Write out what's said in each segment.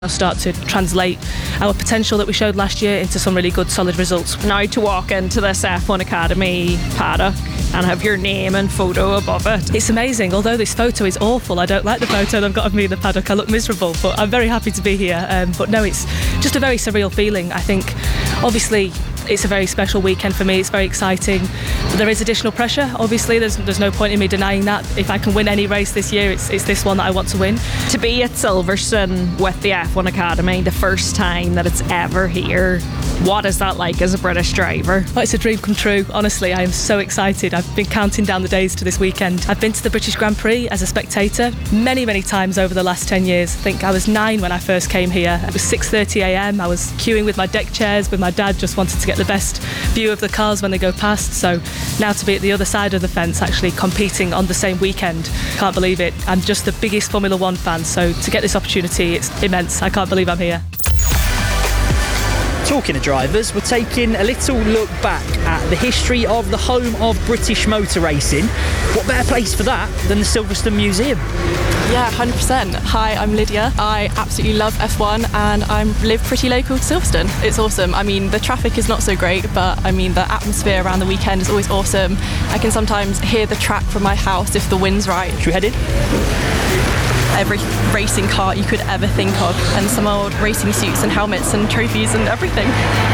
I'll start to translate our potential that we showed last year into some really good, solid results. Now to walk into this F1 Academy paddock and have your name and photo above it. It's amazing. Although this photo is awful, I don't like the photo they've got of me in the paddock. I look miserable, but I'm very happy to be here. But no, it's just a very surreal feeling. I think, obviously, it's a very special weekend for me. It's very exciting. But there is additional pressure. Obviously, there's no point in me denying that. If I can win any race this year, it's this one that I want to win. To be at Silverstone with the F1 Academy, the first time that it's ever here, what is that like as a British driver? Oh, it's a dream come true. Honestly, I am so excited. I've been counting down the days to this weekend. I've been to the British Grand Prix as a spectator many, many times over the last 10 years. I think I was 9 when I first came here. It was 6:30 a.m. I was queuing with my deck chairs with my dad, just wanted to get the best view of the cars when they go past. So now to be at the other side of the fence, actually competing on the same weekend, can't believe it. I'm just the biggest Formula One fan, so to get this opportunity, it's immense. I can't believe I'm here. Talking of drivers, we're taking a little look back at the history of the home of British motor racing. What better place for that than the Silverstone Museum? Yeah, 100%. Hi, I'm Lydia. I absolutely love F1 and I live pretty local to Silverstone. It's awesome. I mean, the traffic is not so great, but I mean, the atmosphere around the weekend is always awesome. I can sometimes hear the track from my house if the wind's right. Should we head in? Every racing car you could ever think of, and some old racing suits and helmets and trophies and everything.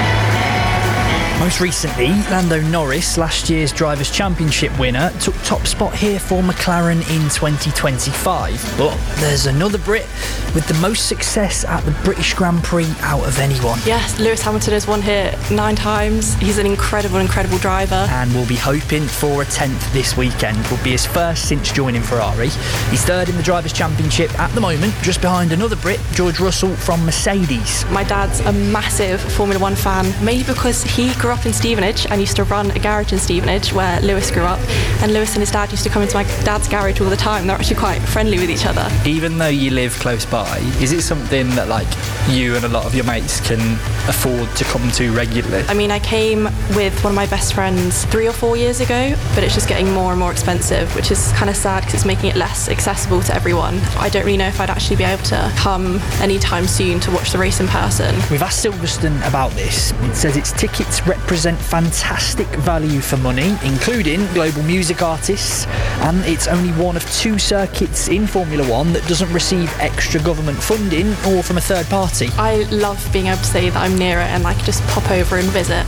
Most recently, Lando Norris, last year's Drivers' Championship winner, took top spot here for McLaren in 2025. But there's another Brit with the most success at the British Grand Prix out of anyone. Yes, Lewis Hamilton has won here 9 times. He's an incredible driver. And will be hoping for a 10th this weekend. Will be his first since joining Ferrari. He's third in the Drivers' Championship at the moment, just behind another Brit, George Russell from Mercedes. My dad's a massive Formula One fan, mainly because he grew up in Stevenage and used to run a garage in Stevenage where Lewis grew up, and Lewis and his dad used to come into my dad's garage all the time. They're actually quite friendly with each other. Even though you live close by, is it something that like you and a lot of your mates can afford to come to regularly? I mean, I came with one of my best friends 3 or 4 years ago, but it's just getting more and more expensive, which is kind of sad because it's making it less accessible to everyone. I don't really know if I'd actually be able to come anytime soon to watch the race in person. We've asked Silverstone about this. It says its tickets represent fantastic value for money, including global music artists, and it's only one of 2 circuits in Formula One that doesn't receive extra government funding or from a third party. I love being able to say that I'm near it and I can just pop over and visit.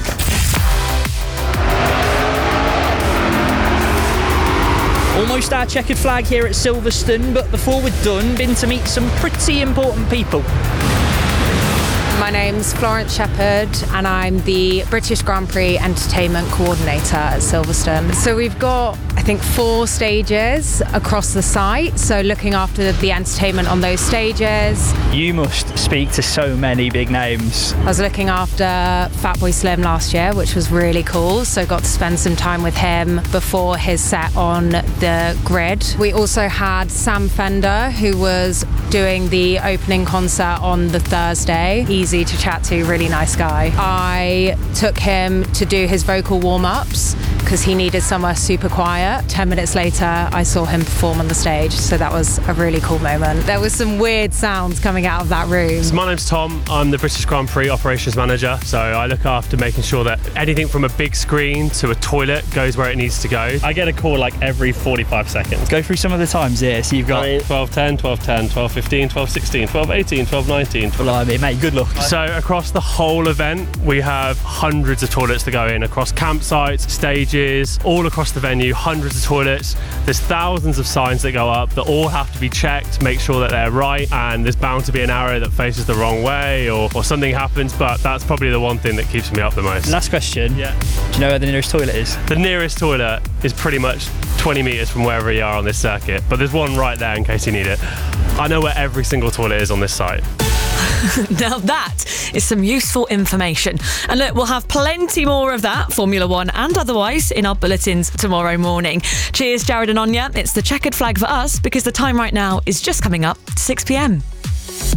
Almost our checkered flag here at Silverstone, but before we're done, been to meet some pretty important people. My name's Florence Shepherd and I'm the British Grand Prix Entertainment Coordinator at Silverstone. So we've got, I think, 4 stages across the site, so looking after the entertainment on those stages. You must speak to so many big names. I was looking after Fatboy Slim last year, which was really cool, so got to spend some time with him before his set on the grid. We also had Sam Fender, who was doing the opening concert on the Thursday. Easy to chat to, really nice guy. I took him to do his vocal warm-ups because he needed somewhere super quiet. 10 minutes later, I saw him perform on the stage, so that was a really cool moment. There was some weird sounds coming out of that room. So my name's Tom. I'm the British Grand Prix Operations Manager, so I look after making sure that anything from a big screen to a toilet goes where it needs to go. I get a call like every 45 seconds. Go through some of the times here. So you've got 12:10, 12:10, 12:15, 12:16, 12:18, 12:19. Well, I mean, mate, good luck. So across the whole event, we have hundreds of toilets to go in across campsites, stages, all across the venue, hundreds of toilets. There's thousands of signs that go up that all have to be checked, make sure that they're right, and there's bound to be an arrow that faces the wrong way or something happens, but that's probably the one thing that keeps me up the most. Last question. Yeah. Do you know where the nearest toilet is? The nearest toilet is pretty much 20 metres from wherever you are on this circuit, but there's one right there in case you need it. I know where every single toilet is on this site. Now that is some useful information. And look, we'll have plenty more of that, Formula One and otherwise, in our bulletins tomorrow morning. Cheers, Jared and Anya. It's the checkered flag for us because the time right now is just coming up to 6 p.m.